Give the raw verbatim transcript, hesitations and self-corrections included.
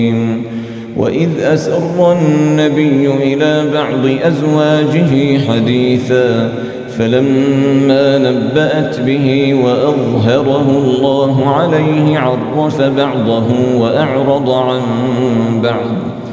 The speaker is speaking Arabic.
وإذ أسر النبي إلى بعض أزواجه حديثا فلما نبأت به وأظهره الله عليه عرف بعضه وأعرض عن بعض